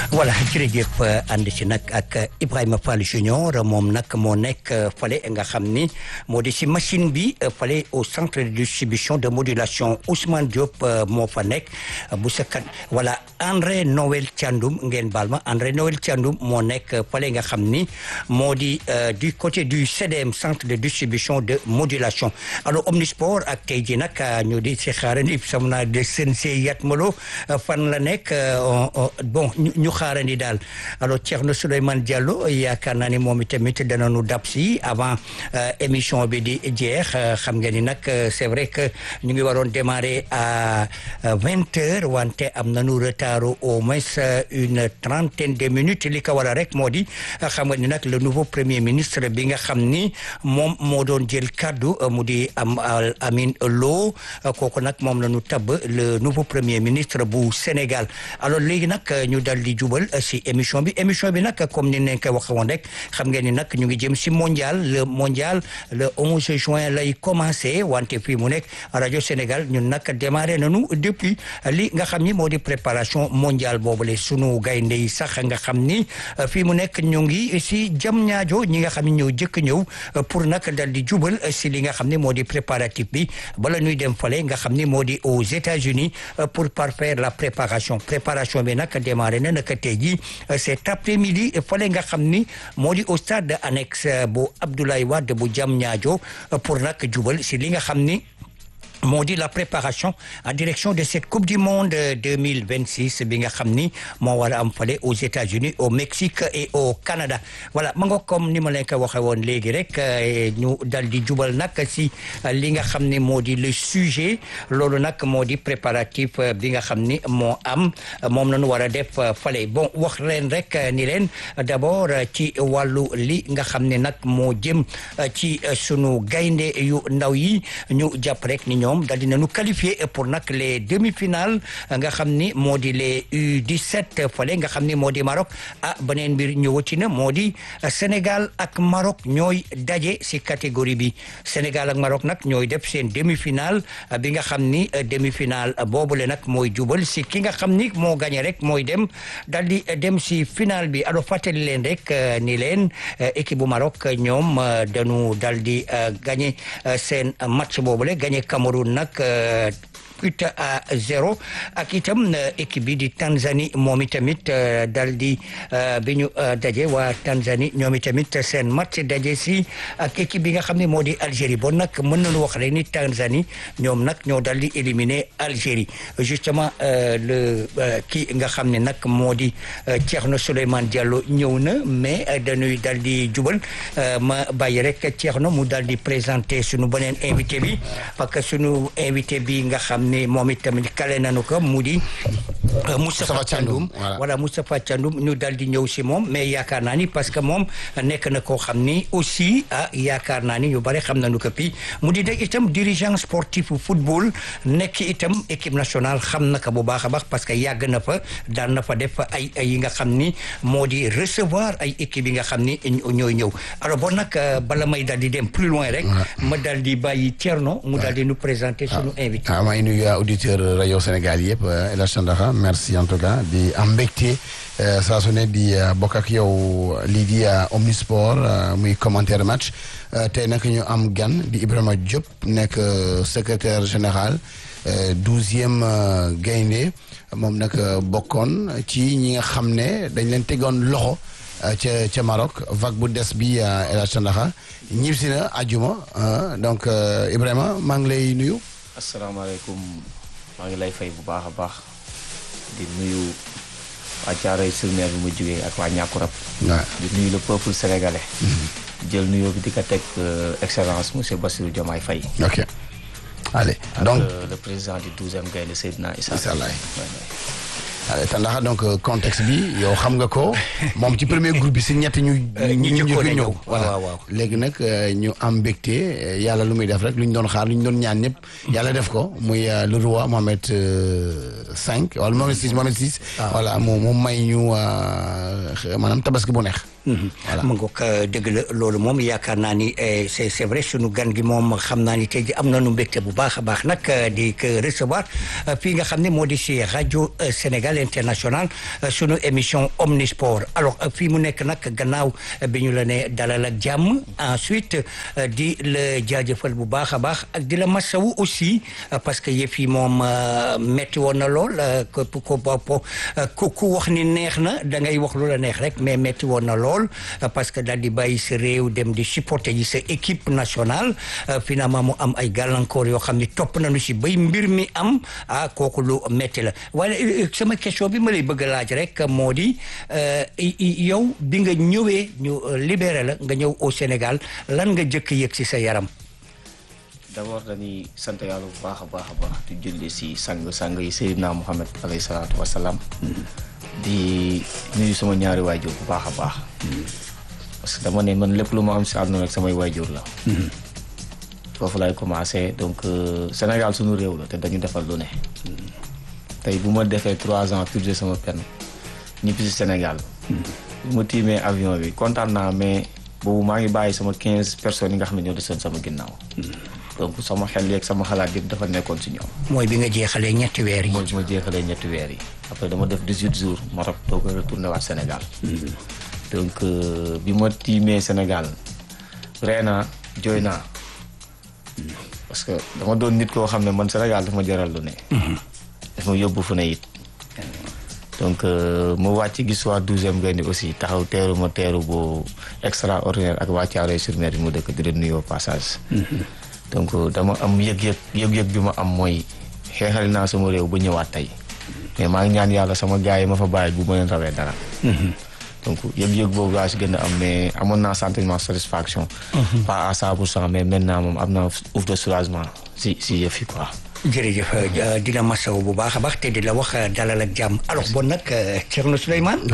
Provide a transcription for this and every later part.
voilà jërëjëf ànd ci nag ak Ibrahima Fall Junior moom nag moo nekk fale nga xam ni moo di si machine bi fale au centre de distribution de modulation Ousmane Diop moo fa nekk bu sakat voilà André Noël Thiandoum ngeen baal ma André Noël Thiandoum moo nekk fale nga xam ni moo di du côté du CDM centre de distribution de modulation alors Omnisport ak tey ji nag ñu di si xaarandi sam naa de Sensé Yatmalo fan la nekk bon ñu xaarandi daal alors Thierno Souleymane Diallo yaakaar naa ni moom itamit danañu dab si avant émission bi di jeex xam nga ni nag c'est vrai que ñu ngi waroon démarrer à 20h wante am nañu retard au moins une trentaine de minutes li ko waral rek moo di xam nga ni nag le nouveau premier ministre bi nga xam ni moom moo doon jël kaddu mu di Amine Lo kooku nag moom la ñu tabb le nouveau premier ministre bu Sénégal alors léegi nag ñu dal di jubal si émission bi nag comme ni nañ ko waxee woon rek xam ngeen ni nag ñu ngi jëm si mondial le 11 juin lay commencé wante fii mu nekk rajo Sénégal ñun nag démarré nañu depuis li nga xam ni moo di préparation mondial boobule sunu gaynde yi sax nga xam ni fii mu nekk ñu ngi si jam ñaajo ñi nga xam ni ñoo jëkk ñëw pour nag dal di jubal si li nga xam ni moo di préparatif bi bala ñuy dem fale nga xam ni moo di aux États-Unis pour parfaire la préparation bi nag démarré na naka tey jii cet après-midi fale nga xam ni moo di au stade annexe bu Abdoulaye Wade bu Diamniadio pour nag jubal si li nga xam ni moo di la préparation en direction de cette coupe du monde 2026 bi nga xam ni moo war a am fale aux États-Unis au Mexique et au Canada voilà ma nga comme ni ma leen ko waxee woon léegi rek ñu dal di jubal nag si li nga xam ni moo di le sujet loolu nag moo di préparatif bi nga xam ni moo am moom la ñu war a def fale bon wax leen rek ni leen d'abord ci wàllu li nga xam ne nag moo jëm ci sunu gaynde yu ndaw yi ñu jàpp rek ni ñoom daal dinañu qualifié pour nag les demi-finales nga xam ni moo di les U17 fale nga xam ni moo di Maroc beneen mbir ñëwati na moo di Sénégal ak Maroc ñooy daje si catégorie bi Sénégal ak Maroc nag ñooy def seen demi-finale bi nga xam ni demi-finale boobule nag mooy jubal si ki nga xam ni moo gagné rek mooy dem daal di dem si finale bi alors fàttali leen rek ni leen équipe bu Maroc ñoom dañu daal di gagné seen match boobule gagné Cameroun nag 8-0 ak itam équipe bi di Tanzanie moom itamit dal di bi ñu daje waa Tanzanie ñoom itamit seen match daje si ak équipe bi nga xam ne moo di Algérie bon nag mën nañu wax rek ni Tanzanie ñoom nag ñoo dal di éliminer Algérie justement le kii nga xam ne nag moo di Thierno Souleymane Diallo ñëw na mais dañuy dal di jubal ma bàyyi rek Thierno mu dal di présenter sunu beneen invité bi parce que sunu invité bi nga xam ne moom itamit kale nañu ko mu di Moustapha Thiandoum voilà Moustapha Thiandoum ñu dal di ñëw si moom mais yaakaar naa ni parce que moom nekk na koo xam ni aussi yaakaar naa ni ñu bari xam nañu ko fii mu di nag itam dirigeant sportif football nekk itam équipe nationale xam na ko bu baax a baax parce que yàgg na fa daan na fa def ay yi nga xam ni moo di recevoir ay équipe yi nga xam ni ñooy ñëw alors bon nag bala may dal di dem plus loin rek ma dal di bàyyi Thierno mu dal di nous présenter sunu invité may nuyu auditeur rajo Sénégal yëpp El Hadj Sandaxa merci en tout cas di am mbégte saa su ne di bokk ak yow lii di Omnisport muy commentaire match tey nag ñu am gan di Ibrahima Diop nekk secrétaire général 12e gaynde moom nag bokkoon ci ñi nga xam ne dañ leen tegoon loxo ca Maroc vague bu des bi El Hadj Sandaxa ñib si na ajuma donc Ibrahima maa ngi lay nuyu. asalaamaaleykum maa ngi lay fay bu baax a baax di nuyu waa Thiaroye sur Mer bi mu jógee ak waa Niakoulrab di nuyu le peuple sénégalais jël nuyoo bi di ko teg excellence monsieur Bassirou Diomaye Faye ok allez donc le président du 12e Gaïndé Seydina Issa Laye Tandaxa donc contexte bi yow xam nga ko moom ci premier groupe bi si ñetti ñu ñëw voilà léegi nag ñu am mbégte yàlla lu muy def rek lu ñu doon xaar lu ñu doon ñaan ñëpp yàlla def ko muy le roi Mohamed V wala Mohamed VI voilà mu may ñu maanaam tabaski bu neex voilà ma ngoog dëgg la loolu moom yaakaar naa ni c'est vrai sunu gan gi moom xam naa ni tey ji am nañu mbégte bu baax a baax nag di ko recevoir fii nga xam ne moo di si rajo Sénégal l'international sunu émission Omnisport alors fii mu nekk nag gannaaw bi ñu la ne dalal ak jàmm ensuite di la jaajëfal bu baax a baax ak di la masawu aussi parce que yëf yi moom metti woon na lool ku wax ni neex na da ngay wax lu la neex rek mais metti woon na lool parce que daal di bàyyi sa réew dem di supporter yi sa équipe nationale finalement mu am ay gàllankoor yoo xam ni topp nañu si bay mbir mi am kooku lu metti la waaye sama question bi ma lay bëgg a laaj rek moo di yow bi nga ñëwee ñu libéré la nga ñëw au Sénégal lan nga jëkk yëg si sa yaram. d'abord dañuy sant yàlla bu baax a baax a baax di julli si sang yi Seydina Muhammad alayhi salaatu wasalaam di nuyu sama ñaari waajur bu baax a baax parce que dama ne man lépp lu ma am si àdduna rek samay waajur la foofu lay commencé donc Sénégal suñu réew la te dañu defal lu ne tey bu ma defee 3 ans purgé sama peine ñibbi si Sénégal bu ma tiimee avion bi kontaan naa mais boobu maa ngi bàyyi sama 15 personnes yi nga xam ne ñoo desoon sama ginnaaw donc sama xel yeeg sama xalaat yëpp dafa nekkoon si ñoom. mooy bi nga jeexalee ñetti weer yi. mooy bi ma jeexalee ñetti weer yi après dama def 18 jours Maroc doo ko retourné waat Sénégal donc bi ma tiimee Sénégal ree naa jooy naa parce que dama doon nit koo xam ne man Sénégal dafa ma jaral lu ne daf ma yóbbu fu ne it donc mu wàcc gis waa 12e Gaïndé aussi taxaw teeru ma teeru bu extraordinaire ak waa Thiaroye-sur-Mer bi mu dëkk di leen nuyoo passage donc dama am yëg-yëg bi ma am mooy xeexal naa sama réew ba ñëwaat tey mais maa ngi ñaan yàlla sama gars yi ma fa bàyyi bu ma leen rawee dara donc yëg-yëg boobu laa si gën a am mais amoon naa sentiment satisfaction pas à 100% mais maintenant moom am naa ouf de soulagement si yëf yi quoi. jërëjëf dina masaw bu baax a baax te di la wax dalal ak jàmm alors bon nag Thierno Souleymane.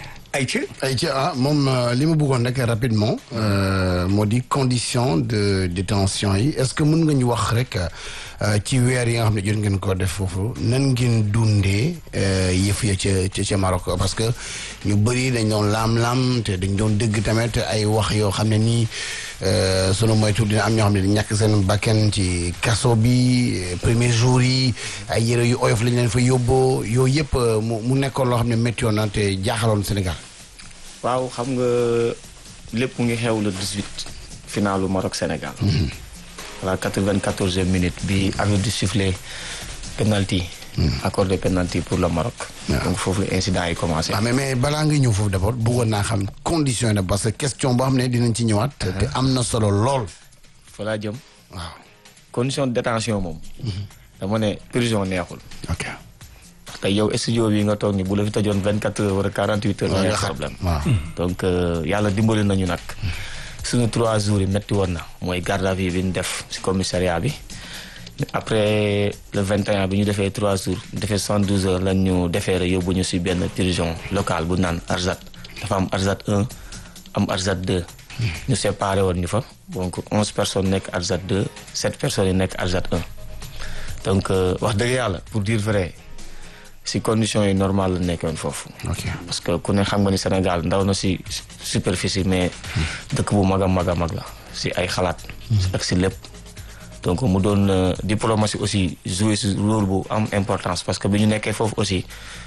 Aïcha moom li ma bëggoon rek rapidement moo di condition de détention yi est-ce que mën nga ñu wax rek ci weer yi nga xam ne jot ngeen ko def foofu nan ngeen dundee yëf ya ca Maroc parce que ñu bëri dañ doon laam-laam te dañ doon dëgg tamit ay wax yoo xam ne nii sunu moytu dina am ñoo xam ne di ñàkk seen bakken ci kaso bi premier jour yi ay yére yu oyof lañ leen fa yóbboo yooyu yëpp mu nekkoon loo xam ne méttiwoon na te jaaxaloon Sénégal. waaw xam nga lépp mu ngi xew le 18 finalu Maroc Sénégal. voilà 94e minute bi arbitre di siffler penalty. accordé penalty pour le Maroc. donc foofu incident yi commencé. waaw mais balaa nga ñëw foofu d'abord bëggoon naa xam condition yi parce que question boo xam ne dinañ ci ñëwaat. te am na solo lool. fa laa jëm. waaw condition de détention moom. dama ne prison neexul. ok. te yow studio bi nga toog ni bu la fi tëjoon 24 heures wala 48 heures. nga problème waaw. donc yàlla dimbali nañu nag. suñu 3 jours yi métti woon na mooy garde à vue bi ñu def si commissariat bi. après le 21 bi ñu defee 3 jours defee 72 heures lañ ñu defeere yóbbu ñu si benn prison locale bu naan Arzat dafa am Arzat 1 am Arzat 2. ñu séparé woon ñu fa donc 11 personnes nekk Arzat 2 7 personnes yi nekk Arzat 1. donc wax dëgg yàlla pour dire vrai si conditions yi normales la nekkoon foofu. ok parce que ku ne xam nga ni Sénégal ndaw na si superficie mais dëkk bu mag a mag a mag la si ay xalaat. ak si lépp. donc mu doon diplomatie aussi jouer si rôle bu am importance parce que bi ñu nekkee foofu aussi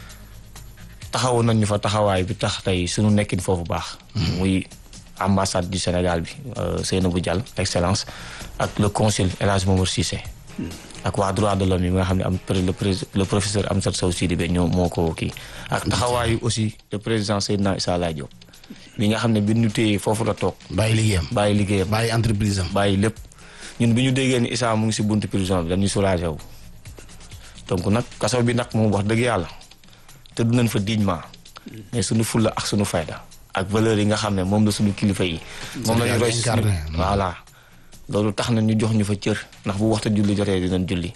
taxawu nañ ñu fa taxawaay bi tax tey suñu nekkin foofu baax. muy ambassade du Sénégal bi Seynabou Dial excellence ak le consul El Hadj Momar Cissé. ak waa droit de l'homme yi nga xam ne am le professeur Amsatou Sow Sidibé ñoo moo ko kii. ak taxawaayu aussi le président Seydina Issa Laye Diop. bi nga xam ne bi ñu téye foofu la toog. bàyyi liggéeyam bàyyi entreprise am. bàyyi lépp. ñun bi ñu déggee ni Issa mu ngi si buntu prison bi dañuy soulagé wu donc nag kaso bi nag moom wax dëgg yàlla te du nañ fa dignement mais suñu fulla ak suñu fayda ak valeur yi nga xam ne moom la suñu kilifa yi. moom la ñu roy si voilà loolu tax na ñu jox ñu fa cër ndax bu waxtu julli jotee dinañ julli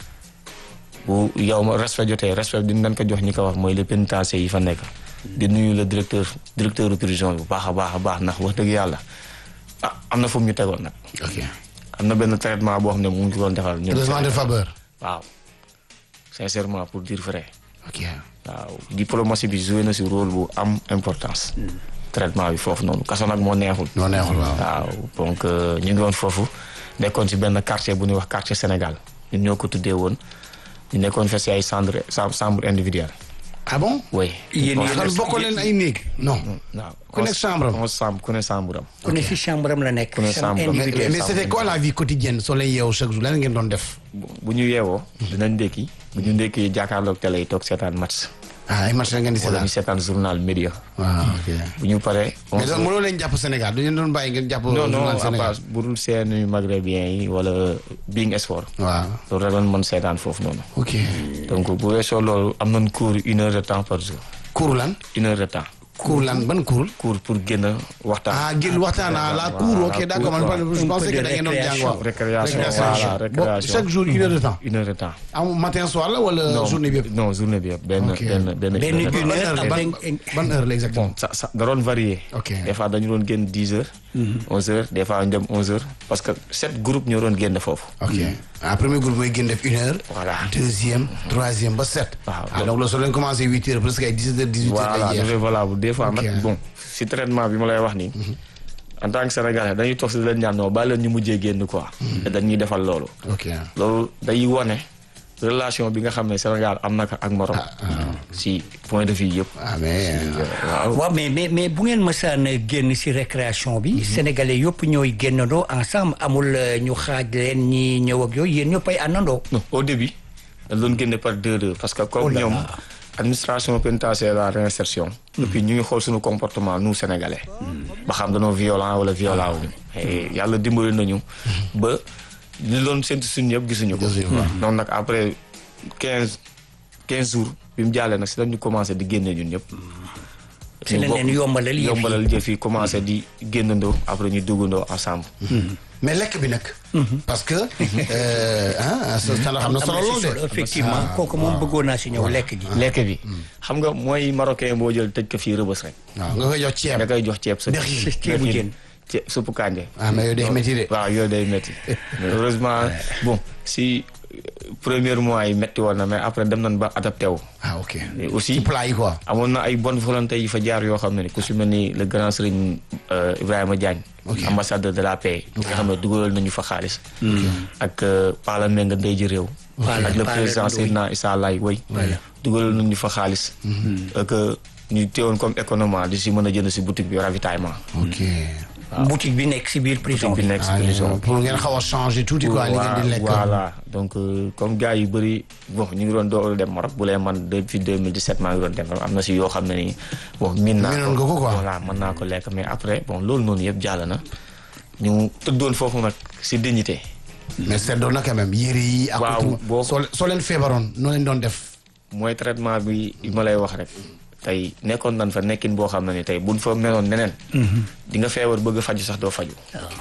bu yow ma respect jotee respect dinañ ko jox ñi ko wax mooy les pénitenciers yi fa nekk. di nuyu le directeur prison bi bu baax a baax ndax wax dëgg yàlla am na fu mu ñu tegoon nag. ok. am na benn traitement boo xam ne mu ngi doon defal. traitement de faveur. waaw sincèrement pour dire vrai. ok. waaw diplomatie bi joué na si rôle bu am importance. traitement bi foofu noonu kaso nag moo neexul. waaw donc ñu ngi woon foofu nekkoon si benn quartier bu ñuy wax quartier Sénégal ñun ñoo ko tuddee woon ñu nekkoon fa si ay chambre individuelle ah bon. oui. kon bokk leen ay néeg. non. ku nekk chambre am. ku ne chambre am. ku ne si chambre am la nekk. ku ne chambre am mais c'était quoi la vie quotidienne soo leen yeewu chaque jour lan ngeen doon def. bu ñu yeewoo. dinañ ndékki. bu ñu ndékki jàkkaarloog télé yi toog seetaan match. ay match la ngeen di seetaan wala ñu seetaan journal média. waaw ok. bu ñu paree. mais donc mënoo leen jàpp Sénégal du ñu doon bàyyi ngeen jàpp. non Sénégal bu dul seen maghrébien yi wala Being Sport. waaw loolu rek lañ mën seetaan foofu noonu. ok. donc bu weesoo loolu am nañ cours 1 heure de temps par jour. cours lan. 1 heure de temps. cours lan ban cours. cours pour génn waxtaan. génn waxtaan la cours ok d'accord man je pensais que da ngeen doon jàng waaw. récréation voilà récréation. chaque jour 1 heure de temps. 1 heure de temps. matin soir la wala journée bi yëpp. non journée bi yëpp benn ban heure la exactement. bon ça da doon varié. ok des fois dañu doon génn 10 heures. 11 heures des fois ñu dem 11 heures parce que 7 groupes ñoo doon génn foofu. ok premier groupe mooy génn def 1 heure. voilà deuxième troisième ba 7. waaw donc loolu soo leen commencé 8 heures presque ay 17 heures 18 heures. voilà dafay valable des fois nag bon si traitement bi ma lay wax nii. en tant que sénégalais dañuy toog si leen ñaan non ba leen ñu mujjee génn quoi. te dañuy defal loolu. ok loolu day wone relation bi nga xam ne Sénégal am na ko ak Maroc. si point de vue yëpp. waaw mais bu ngeen mësaan génn si récréation bi. sénégalais yëpp ñooy génnandoo ensemble amul ñu xaaj leen ñi ñëw ak yooyu yéen ñëpp ay àndandoo. non au début dañ doon génne par deux parce que comme ñoom administration pénitentiaire la réinsertion. et puis ñu ngi xool suñu comportement nous sénégalais. ba xam dañoo violent wala violent wuñu. yàlla dimbali nañu ba. li doon séntu suñu yëpp gisuñu ko. donc nag après 15 jours bi mu jàllee nag si dañu commencé di génne ñun ñëpp. si la leen yombalal jëf yi commencé di génnandoo après ñu duggandoo ensemble. mais lekk bi nag. parce que. xam na solo lool de. effectivement kooku moom bëggoon naa si ñëw lekk gi. lekk bi xam nga mooy marocain boo jël tëj ko fii rëbës rek. waaw nga koy jox ceeb. nga koy jox ceeb sa ceebu jën. suppu kànja. mais yooyu day métti de. waaw yooyu day métti. mais heureusement bon si premier mois yi métti woon na mais après dem nañ ba adapté wu. ok et aussi ci plat yi quoi. amoon na ay bonne volonté yi fa jaar yoo xam ne ni ku si mel ni le grand Serigne Ibrahima Diagne. ambassadeur de la paix. nga xam ne dugalal nañu fa xaalis. ak Pala Menga Ndeye ji réew. ak le président Seydina Issa Laye Way. dugalal nañu fa xaalis. ak ñu teewoon comme économie di si mën a jënd si boutique bi ravitaillement. boutique bi nekk si biir prison bi nekk si prison pour ngeen xaw a changer tuuti quoi li ngeen di lekk. voilà donc comme gars yu bëri bon ñu ngi doon doon dem Maroc bu lee man depuis 2017 maa ngi doon dem am na si yoo xam ne ni bon miin naa ko quoi voilà mën naa ko lekk mais après bon loolu noonu yëpp jàll na ñu tëddoon foofu nag si dignité. mais seddoon na quand même yére yi. waaw boo soo leen feebaroon noo leen doon def. mooy traitement bi ma lay wax rek. tey nekkoon nañ fa nekkin boo xam ne ni tey buñ fa meloon neneen. di nga feebar bëgg faju sax doo faju.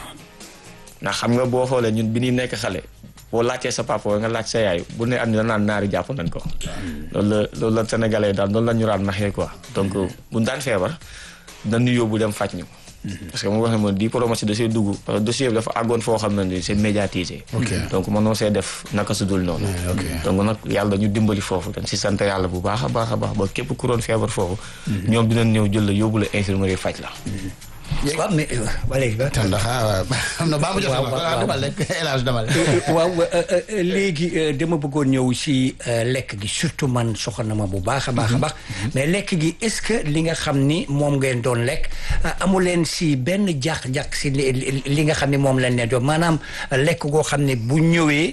ndax xam nga boo xoolee ñun bi ñuy nekk xale boo laajtee sa papa nga laaj sa yaay bu ne am na naan naari jàpp nañ ko. loolu la sénégalais daal loolu la ñu daan naxee quoi. donc buñ daan feebar dañu yóbbu dem faj ñu. parce que mu wax ne ma diplôme si dossier dugg parce que dossier bi dafa àggoon foo xam ne ni c'est médiatisé. donc mënoo see def naka su dul noonu. donc nag yàlla ñu dimbali foofu dañ si sant yàlla bu baax a baax a baax ba képp ku doon feebar foofu. ñoom dinañ ñëw jël la yóbbu la infirmerie faj la. waaw mais ndax xam na baa mu jox demal rek El Hadj demal. waaw léegi dama bëggoon ñëw si lekk gi surtout man soxal na ma bu baax a baax a baax. mais lekk gi est-ce que li nga xam ni moom ngeen doon lekk amu leen si benn jàq-jàq si li nga xam ni moom lañ leen doon maanaam lekk goo xam ne bu ñëwee.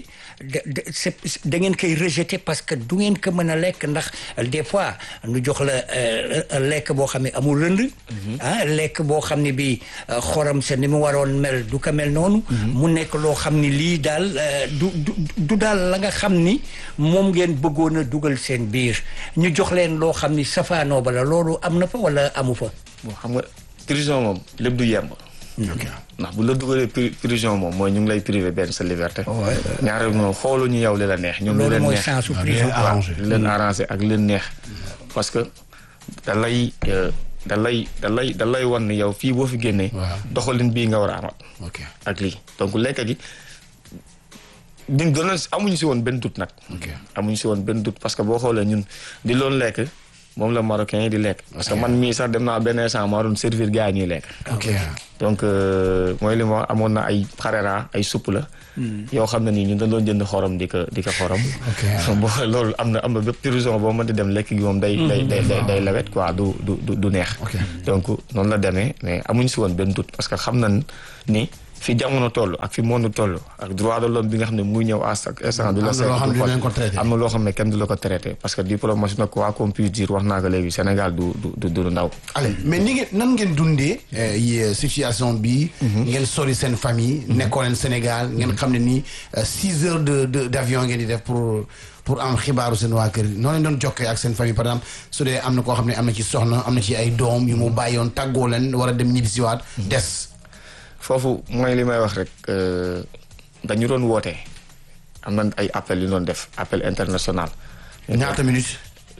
da ngeen koy rejeter parce que du ngeen ko mën a lekk ndax des fois nu jox la lekk boo xam ne amul rënd. lekk boo xam ne bi xorom sa ni mu waroon mel du ko mel noonu. mu nekk loo xam ni lii daal du daal la nga xam ni moom ngeen bëggoon a dugal seen biir ñu jox leen loo xam ni safaanoo ba la loolu am na fa wala amu fa. bon xam nga prison moom lépp du yemb. ndax bu la dugalee prison moom mooy ñu ngi lay privé benn sa liberté. ñaareel moom xooluñu yow li la neex. ñoom li leen neex li leen arrangé ak li leen neex. parce que da lay wan ni yow fii boo fi génnee. doxalin bii nga war a amat. ak lii donc lekk gi ñun doon amuñu si woon benn doute nag. amuñu si woon benn doute parce que boo xoolee ñun di loon lekk moom la marocain yi di lekk. parce que man mii sax dem naa benn instant maa doon servir gars yi ñuy lekk. ok donc mooy li ma amoon na ay xarera ay supp la. yoo xam ne nii ñun dañ doon jënd xorom di ko xorom. ok boo loolu am na bépp horizon boo mën di dem lekk gi moom day lawet quoi du neex. donc noonu la demee mais amuñ si woon benn doute parce que xam nañ ni fi jamono toll ak fi monde toll ak droit de l'homme bi nga xam ne muy ñëw à chaque instant. du la am na loo xam ne kenn du la ko traité parce que diplomatie nag quoi qu'on puisse dire wax naa ko léegi Sénégal du ndaw. allez mais nan ngeen dundee situation bi ngeen sori seen famille. nekkoon leen Sénégal ngeen xam ne nii 6 heures d'avion ngeen di def pour am xibaaru seen waa kër yi noonu leen doon jokkee ak seen famille par exemple su dee am na koo xam ne am na ci soxna am na ci ay doom yu mu bàyyoon tàggoo leen war a dem ñibbisiwaat des. foofu mooy li may wax rek dañu doon woote am na ay appel yu doon def appel international. ñaata minutes.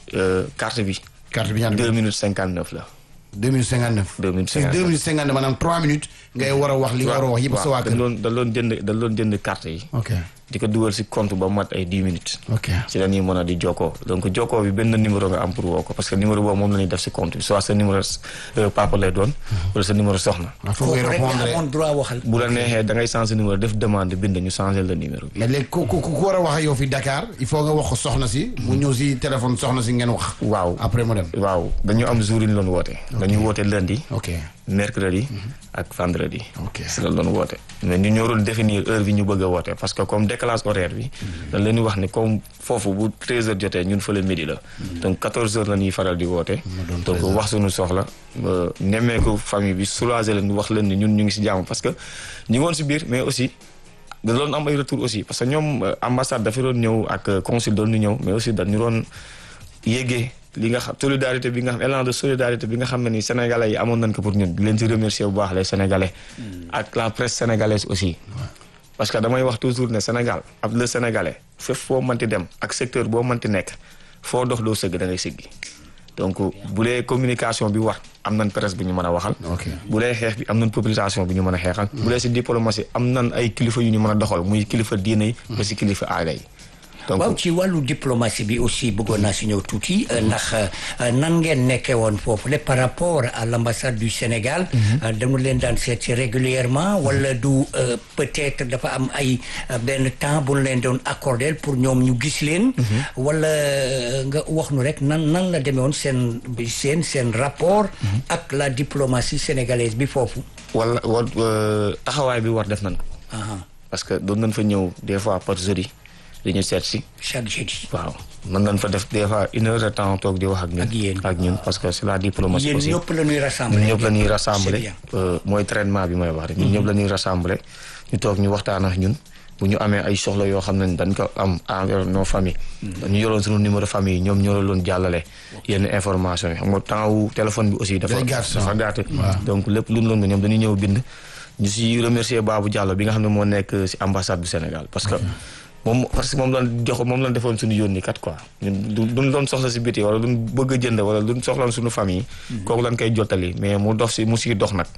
carte bi ñaata 2 minutes 59 la. 2 minutes 59. 2 minutes 59 2 minutes 50 maanaam 3 minutes. ngay war a wax li nga war a wax yëpp sa waa kër. da loon jënd carte yi. ok di ko dugal si compte ba mat ay 10 minutes. ok si la ñuy mën a di jokkoo donc jokkoo bi benn numéro nga am pour woo ko parce que numéro boobu moom la ñuy def si compte bi soit sa numéro papa lay doon. wala sa numéro soxna. foofu rek nga amoon droit waxal. bu la neexee da ngay changer numéro def demande bind ñu changer le numéro bi. mais léegi ku war a wax yow fi Dakar il faut nga wax ko soxna si. mu ñëw si téléphone soxna si ngeen wax. waaw après mu dem. waaw dañu am jour yi ñu doon woote. dañuy woote lundi. ok mercredi. ak vendredi. ok si la doon woote. mais ñu ñoo doon définir heure bi ñu bëgg a woote parce que comme décalage horaire bi. dañ leen di wax ni comme foofu bu 13h jotee ñun fële midi la. donc 14h la ñuy faral di woote. donc wax suñu soxla. nemmeeku famille bi soulager leen wax leen ni ñun ñu ngi si jàmm parce que ñu ngi woon si biir mais aussi da doon am ay retour aussi parce que ñoom ambassade dafa doon ñëw ak consul doon ñu ñëw mais aussi dañu doon yéegee li nga xam solidarité bi nga xam élan de solidarité bi nga xam ne ni sénégalais yi amoon nañ ko pour ñun di leen si remercier bu baax les sénégalais. ak la presse sénégalaise aussi. parce que damay wax toujours ne Sénégal ab le sénégalais fépp foo mënti dem ak secteur boo mënti nekk foo dox doo sëgg da ngay sëggi donc bu dee communication bi war am nañ presse bi ñu mën a waxal. bu dee xeex bi am nañ population bi ñu mën a xeexal. bu dee si diplomatie am nañ ay kilifa yu ñu mën a doxal muy kilifa diine yi. ba si kilifa aada yi. donc waaw ci wàllu diplomatie bi aussi bëggoon naa si ñëw tuuti ndax nan ngeen nekkee woon foofu le par rapport à l'ambassade du Sénégal. dañu leen daan seet si régulièrement wala du peut-être dafa am ay benn temps bu ñu leen doon accordé pour ñoom ñu gis leen. wala nga wax nu rek nan la demee woon seen rapport. ak la diplomatie sénégalaise bi foofu. wala taxawaay bi war def nañ ko. parce que doon nañ fa ñëw des fois par jeudi. di ñu seet si. chaque jeudi. waaw mën nañ fa def des fois 1 heure de temps toog di wax ak ñun. ak ñun parce que c'est la diplomatie aussi. yéen ñëpp la ñuy rassembler. ñun ñëpp la ñuy rassembler. mooy traitement bi may wax rek. ñun ñëpp la ñuy rassembler. ñu toog ñu waxtaan ak ñun. bu ñu amee ay soxla yoo xam ne dañ ko am envers nos familles. dañu yoroon suñu numéro famille ñoom ñoo la doon jàllale. yenn information yi xam nga temps wu téléphone bi aussi. dafa gàtt donc lépp lu ñu loon ñoom dañuy ñëw bind. ñu si remercier Babou Diallo bi nga xam ne moo nekk si ambassade du Sénégal parce que. moom lañ defoon suñu yónni kat quoi ñun duñ doon soxla si biti wala duñ bëgg a jënd wala duñ soxla suñu famille. kooku lañ koy jottali mais mu siy dox nag.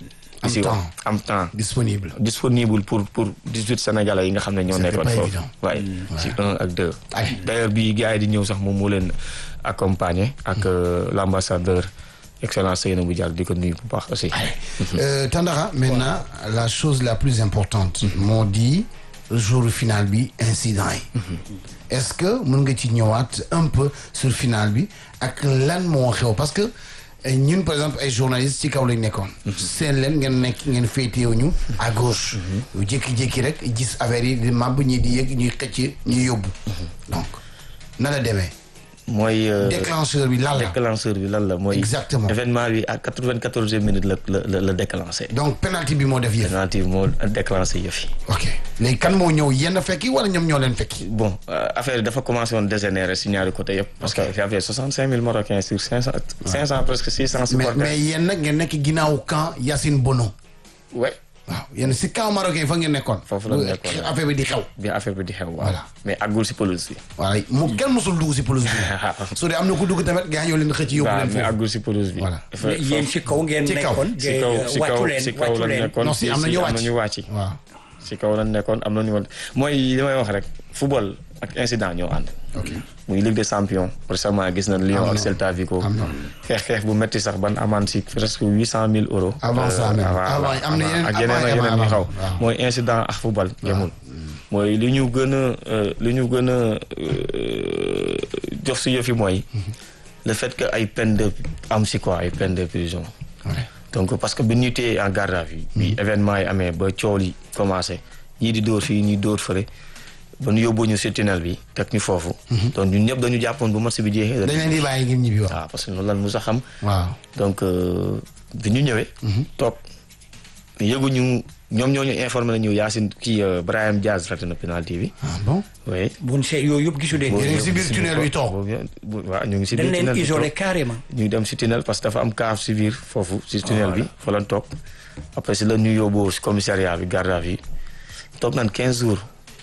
am temps disponible pour 18 sénégalais yi nga xam ne ñoo nekkoon foofu. waaye si 1 ak 2. d'ailleurs bi gars yi di ñëw sax moom moo leen accompagner ak l'ambassadeur excellence Seynabou Diallo di ko nuyu bu baax aussi. Tandakha maintenant la chose la plus importante. moo di jour final bi incident yi. est-ce que mën nga ci ñëwaat un peu sur final bi ak lan moo xew parce que ñun par exemple ay journalistes ci kaw lañ nekkoon. seen leen ngeen féetewu ñu à gauche. yu jékki-jékki rek gis affaire yi di màbb ñi di yëg ñuy xëcc ñuy yóbbu. donc na la demee. mooy déclencheur bi lan la mooy. exactement événement bi à 94e minute la déclenché. donc penalty bi moo def yëf. penalty bi moo déclenché yëf yi. ok léegi kan moo ñëw yéen a fekki wala ñoom ñoo leen fekki. bon affaire dafa commencé woon dégénérer si ñaari côté yëpp. parce que y avait 65 000 Marocains sur 500 presque 600 supporters. mais yéen nag ngeen nekk ginnaawu camp Yacine Bono. ouais. waaw yéen si camp marocain fa ngeen nekkoon. foofu la nekkoon affaire bi di xew. voilà mais àggul si pelouse bi. voilà kenn mosul dugg si pelouse bi. su dee am na ku dugg tamit gars ñoo leen xëcc yóbbu leen foofu. mais àggul si pelouse bi. voilà yéen si kaw ngeen nekkoon. si kaw la nekkoon. non si am na ñu wàcc waaw. waaw si kaw la nekkoon am na ñu mooy li may wax rek football ak incident ñoo ànd. ok muy Ligue des champions récemment gis nañ Lyon ak Celta Vigo. xeex bu metti sax ban amende si presque 800 000 euros. avant ça même avant am na yeneen ak yeneen yu xaw. mooy incident ak football yemul. mooy li ñu gën a jox si yëf yi mooy. le fait que ay peine de am si quoi ay peine de prison. donc parce que bi ñu téye en garde à vue. bi événement yi amee ba coow li commencé ñii di dóor fii ñii dóor fële. ba ñu yóbbu ñu si tunnel bi teg ñu foofu. donc ñun ñëpp dañu jàppoon bu match bi jeexee. dañ leen di bàyyi ngeen ñibbi wax. waaw parce que noonu lan mu sax xam. waaw donc bi ñu ñëwee. toog yëguñu ñoom ñoo ñu informé nañu Yacine kii Brahim Diaz raté na penalty bi. ah bon. oui. bu ñu see yooyu yëpp gisu leen. yéen a ngi si biir tunnel bi toog. waaw ñu ngi si biir dañ tunnel leen bi isolé toog. carrément. ñu dem si tunnel parce que dafa am cave si biir foofu si tunnel bi fa lañ toog. après si la ñu yóbbu si commissariat bi garde à vue toog nañ 15 jours.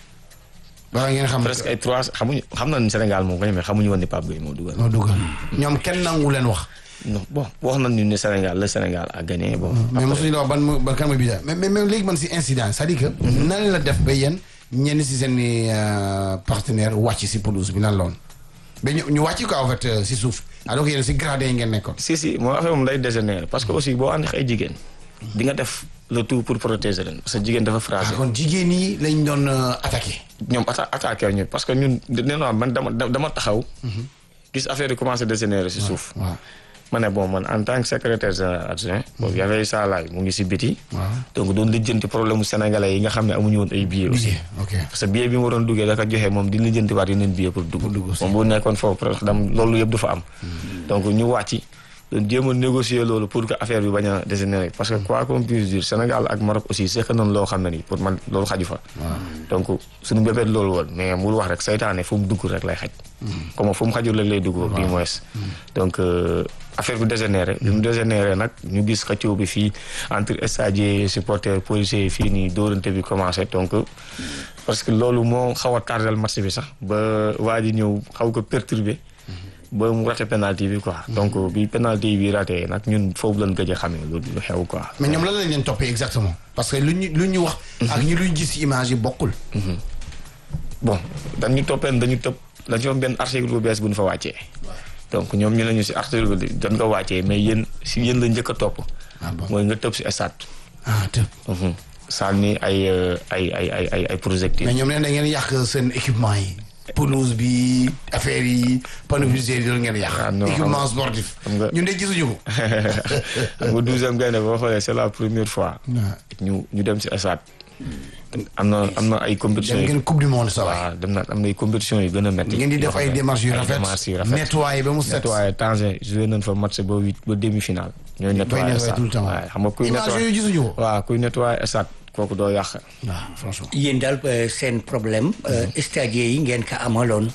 waaw ngeen xam. presque ay 3 xam nañ Sénégal moom ko mais xamuñu woon ni Pape Gueye moo dugal. moo dugal ñoom kenn nangu leen wax. non bon wax nañu ne le Sénégal a gagné bon. mais mosuñu la wax ban kan mooy bi mais léegi man si incident c'est-à-dire que. nan la def ba yéen ñenn si seen partenaire wàcc si pelouse bi nan la woon. ba ñu wàcc quoi en fait si suuf alors que yéen si gradé yi ngeen nekkoon. si moo affaire moom lay dégénérer parce que aussi boo ànd ak ay jigéen. di nga def le tout pour protéger leen parce que jigéen dafa fragile. kon jigéen ñi lañ doon attaqué. ñoom attaqué ñu parce que ñun nee naa man dama taxaw. gis affaire yi commencé dégénérer si suuf. waaw ma ne bon man en tant que secrétaire général adjoint. boobu y'avait Issa Laye mu ngi si biti. donc doon lijjanti problème mu sénégalais yi nga xam ne amuñu woon ay billets aussi. ok parce que billet bi mu waroon duggee dafa joxe moom di lijjanti waat yeneen billet pour dugg. moom bu nekkoon foofu presque loolu yëpp du fa am. donc ñu wàcc. doon jéem a négocier loolu pour que affaire bi bañ a dégénérer parce que quoi qu'on puisse dire Sénégal ak Maroc aussi c'est que noonu loo xam ne nii pour man loolu xaju fa. donc suñu bébét loolu woon mais mu wax rek saytaane fu mu dugg rek lay xaj. comme fu mu xajul rek lay dugg. du moins donc affaire bi dégénéré. bi mu dégénéré nag ñu gis xëccoo bi fii entre stadiers supporters policiers fii nii dóorante bi commencé donc parce que loolu moo xaw a tardel match bi sax ba waa ji ñëw xaw ko perturbé. ba mu raté penalty bi quoi. donc bi penalty bi raté nag ñun foofu lañ gëj a xamee lu xew quoi. mais ñoom lan lañ leen toppee exactement. parce que lu ñu wax. ak ñu luñ gis ci image yi bokkul. bon dañu toppeen dañu am benn article bu bees bu ñu fa wàccee. donc ñoom ñu ne ñu si article bi dañ ko wàccee mais yéen la njëkk a topp. mooy nga tëb si stade. tëb. sànni ay projectiles. mais ñoom nee na ngeen yàq seen équipement yi. pelouse bi affaire yi panneau publicitaire yi doon ngeen yàq. équipement sportif. ñun de gisuñu ko. xam nga 12e gaynde boo xoolee c'est la première fois. ñu dem si stade. am na ay compétitions dem ngeen coupe du monde ça waaw dem na am na ay compétitions yu gën a métti. ngeen di def ay démarches yu rafet nettoyer ba mu set. nettoyer Tanger joué nañ fa match ba demi-finale. ñooy nettoyer stade tout le temps. waaw xam nga kuy nettoyer image yooyu gisuñu ko. waaw kuy nettoyer stade kooku doo yàq. waaw franchement. yéen daal seen problème. stadiers yi ngeen ko amaloon.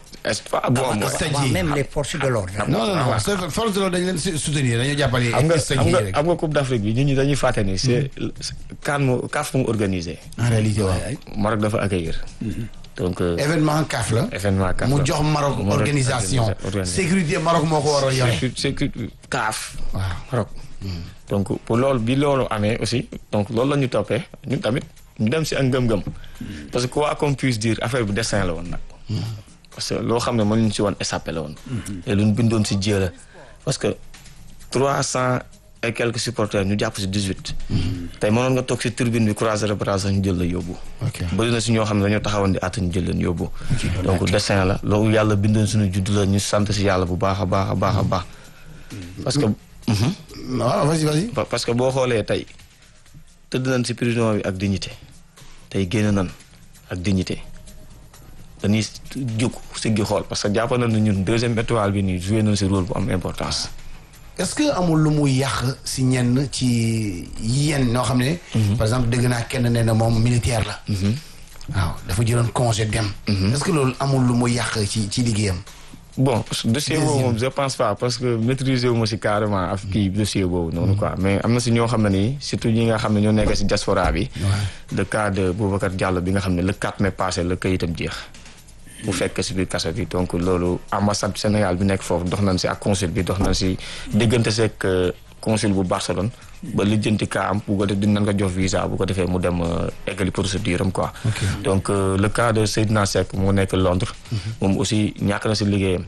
même les forces de l'ordre. non force de l'ordre dañ leen soutenir dañoo jàppale. xam nga Coupe d'Afrique bi nit ñi dañuy fàtte ni c'est CAF mu organisé. en réalité waaw. Maroc dafa accueillir. donc événement CAF la. événement CAF mu jox Maroc organisation. sécurité Maroc moo ko war a yore. sécurité CAF. waaw Maroc. donc pour loolu bi loolu amee aussi donc loolu la ñu toppee ñun tamit ñu dem si ak ngëm-ngëm. parce que quoi qu'on puisse dire affaire bi destin la woon nag. parce que loo xam ne mënuñ si woon échappé la woon. te luñ bindoon si jë la parce que 300 et quelques supporters ñu jàpp si 18. tey mënoon nga toog si tribune bi croiser les bras ñu jël la yóbbu. bëri na si ñoo xam ne dañoo taxawoon di àtt ñu jël leen yóbbu. donc destin la loolu yàlla bindoon suñu judd la ñu sant si yàlla bu baax a baax a baax a baax. parce que. waaw vas-y. parce que boo xoolee tey tëdd nañ si prison bi ak dignité tey génn nañ ak dignité. dañuy jóg siggi xool parce que jàpp nañ ne ñun deuxième étoile bi nii joué nañ si rôle bu am importance. est-ce que amul lu muy yàq si ñenn ci yenn ñoo xam ne. par exemple dégg naa kenn nee na moom militaire la. waaw dafa jëloon congé dem. est-ce que loolu amul lu muy yàq ci liggéeyam. bon dossier boobu moom je pense pas parce que maîtriser wu ma si carrément ak kii dossier boobu noonu quoi mais am na si ñoo xam ne nii surtout ñi nga xam ne ñoo nekk si diaspora bi. le cas de Boubacar Diallo bi nga xam ne le 4 mai passé la kayitam jeex. bu fekk si biir kaso bi donc loolu ambassade Sénégal bi nekk foofu dox nañ si ak consul bi dox nañ si diggante seeg consul bu Barcelone ba lijjanti kaa am bu ko def dinañ ko jox visa bu ko defee mu dem eggali procédure am quoi. Donc le cas de Seydina Seck moo nekk Londres. moom aussi ñàkk na si liggéeyam.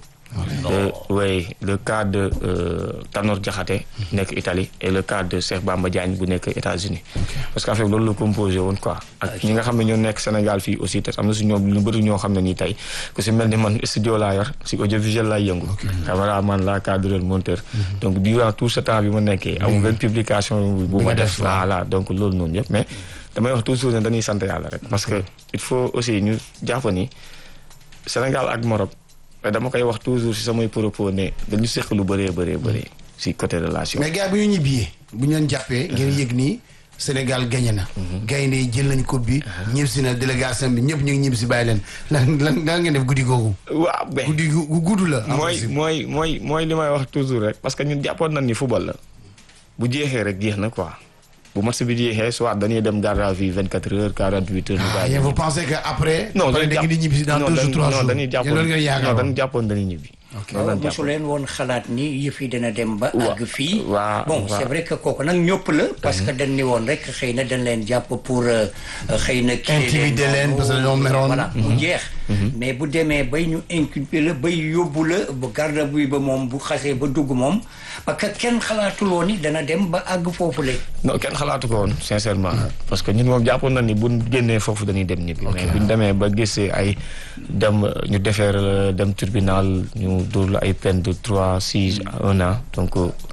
oui le cas de Tanor Diakhaté nekk Italie et le cas de Cheikh Bamba Diagne bu nekk États-Unis parce que affaire loolu la composé woon quoi ak ñi nga xam ne ñoo nekk Sénégal fii aussi te am na si ñoom lu bëri ñoo xam ne nii tey ku si mel ni man studio laa yor si audiovisuel laay yëngu caméraman la cadreur monteur donc durant tout ce temps bi ma nekkee amul benn publication bu ma def voilà donc loolu noonu yëpp mais damay wax toujours ne dañuy sant yàlla rek parce que il faut aussi ñu jàpp ni Sénégal ak Maroc dama koy wax toujours si samay propos ne dañu seq lu bëree si côté relation. mais gars bu ñu ñibbee bu ñu leen jàppee ngeen yëg nii Sénégal gagné na. gaynde yi jël nañ coupe bi. ñëpp si na délégation bi ñëpp ñu ngi ñibbi si bàyyi leen lan ngeen def guddi googu. waaw ben guddi gu gudd la. mooy li may wax toujours rek parce que ñun jàppoon nañ ni football la bu jeexee rek jeex na quoi. bu match bi jeexee soit dañuy dem garde à vue 24 heures 48 heures. ah vous pensez que après. non dañuy ñibbi dans 2 jours 3 jours. dañuy jàppoon dañuy ñibbi. ok mosu leen woon xalaat ni yëf yi dina dem ba àgg fii. bon c'est vrai que kooku nag ñëpp la. parce que dañ ni woon rek xëy na dañ leen jàpp pour xëy na. intimider leen parce que ñoom meroon. voilà mu jeex. mais bu demee bay ñu inculper la bay yóbbu la bu garde à vue ba moom bu xasee ba dugg moom parce que kenn xalaatul woon ni dana dem ba àgg foofu le non kenn xalaatu ko woon sincèrement. parce que ñun moom jàppoon na ni buñ génnee foofu dañuy dem ñibbi. mais buñ demee ba gisee ay dem ñu defeer dem tribunal ñu dóor la ay peine de 3 6 à 1 an donc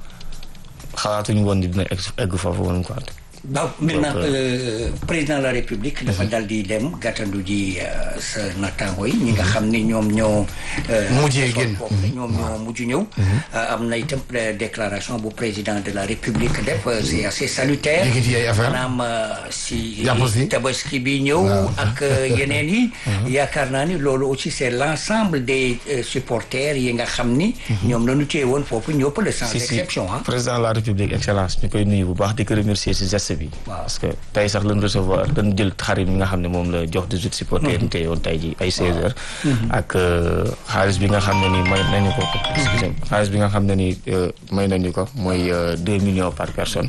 xalaatuñu woon ni dina egg foofu woon quoi. waaw maintenant président de la république dafa dal di dem gàttandu ji sa nattaango yi ñi nga xam ni ñoom ñoo mujjee génn ñoom ñoo mujj ñëw am na itam déclaration bu président de la république def c'est assez salutaire maanaam si tabaski bi ñëw ak yeneen yi yaakaar naa ni loolu aussi c'est l'ensemble des supporters yi nga xam ni ñoom la ñu téye woon foofu ñëpp la sans exception président de la république excellence ñu koy nuyu bu baax di ko remercier si geste bi parce que tey sax lañ recevoir dañ jël xarit yi nga xam ne moom la jox 18 supporters yi tey woon tey ji ay 16 heures ak xaalis bi nga xam ne ni may nañu ko xaalis bi nga xam ne ni may nañu ko mooy 2 millions par personne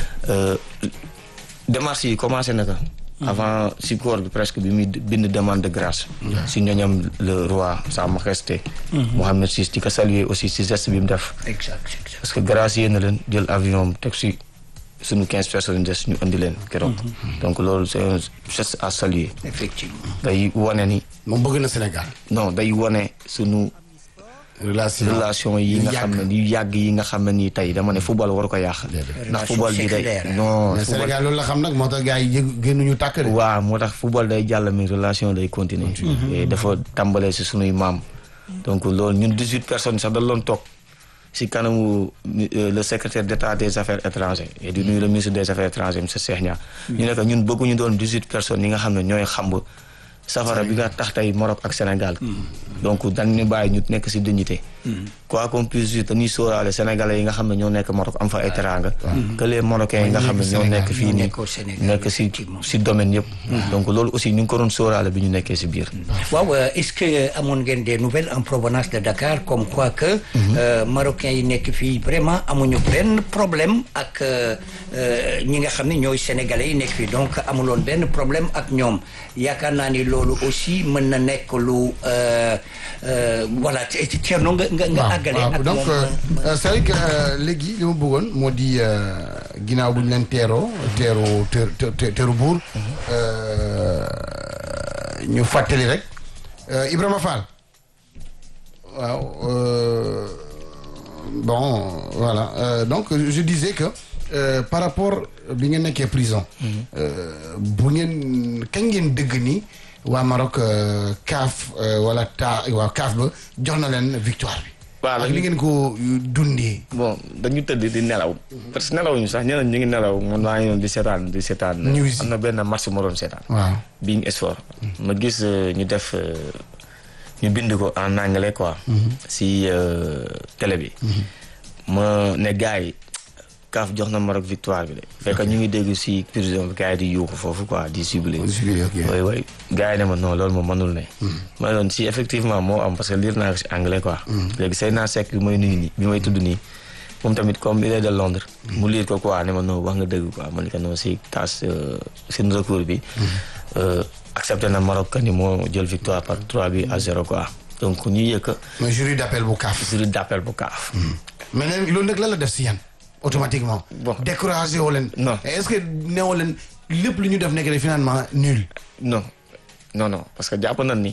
démarche yi commencé na ko avant si koor bi presque bi muy bind demande de grâce si ñoñam le roi sa majesté Mohammed VI di ko saluer aussi si geste bi mu def parce que grâce yéen na leen jël avion teg si suñu 15 personnes des ñu andi leen keroog donc loolu c'est un geste à saluer effectivement day wane ni moom bëgg na Sénégal non day wane suñu relation yi nga xam ne yu yàgg yi nga xam ne nii tey dama ne football war ko yàq ndax football bi day non mais Sénégal loolu la xam nag moo tax gars yi génnuñu tàkk de waaw moo tax football day jàll mais relation day continuer et dafa tàmbalee si sunuy maam donc loolu ñun 18 personnes sax dañ doon toog si kanamu le secrétaire d'État des affaires étrangères et du nuyu le ministre des affaires étrangères monsieur Cheikh Niang ñu ne que ñun bëgguñu doon 18 personnes yi nga xam ne ñooy xamb safara bi nga tax tey Maroc ak Sénégal donc dañu bàyyi ñu nekk si dignité quoi qu'on puisse dire dañuy sóoraale sénégalais yi nga xam ne ñoo nekk Maroc am fa ay teranga que les marocains yi nga xam ne ñoo nekk fii nii nekk si domaine yëpp donc loolu aussi ñu ngi ko doon sóoraale bi ñu nekkee si biir waaw est-ce que amoon ngeen des nouvelles en provenance de Dakar comme quoi que marocains yi nekk fii vraiment amuñu benn problème ak ñi nga xam ne ñooy sénégalais yi nekk fii donc amuloon benn problème ak ñoom yaakaar naa ni loolu aussi mën na nekk lu voilà Thierno nga àggale ak donc c'est vrai que léegi li ma bëggoon moo di ginnaaw bu ñu leen teeru buur ñu fàttali rek Ibrahima Fall waaw bon voilà donc je disais que par rapport bi ngeen nekkee prison bu ngeen kañ ngeen dëgg ni waa Maroc CAF wala CAF ba jox na leen victoire bi. waaw ak li ngeen ko dundee. bon dañu tëdd di nelaw. parce que nelawuñu sax ñeneen ñu ngi nelaw man maa ngi doon di seetaan. am na benn match ma doon seetaan. waaw Bein Sport. ma gis ñu def ñu bind ko en anglais quoi. si télé bi. ma ne gars yi CAF jox na Maroc victoire bi de. fekk ñu ngi dégg si prison bi gars yi di yuuxu foofu quoi di jubilé. oui oui gars yi ne ma non loolu moom mënul ne. ma doon si effectivement moo am parce que lire naa ko si anglais quoi. léegi Seydina Seck bi may nuyu nii bi may tudd nii moom tamit comme il est de Londres. mu lire ko quoi ne ma non wax nga dëgg quoi ma ne ko non si tas seen recours bi. accepté na Maroc ni moo jël victoire par 3-0 quoi donc ñu yëkk. mooy jury d'appel bu CAF. jury d'appel bu CAF. mais nag loolu nag lan la def si yéen automatiquement. bon découragé woo leen. non est-ce que neewoo leen lépp lu ñu def nekk de finalement nul. non parce que jàpp nañ ni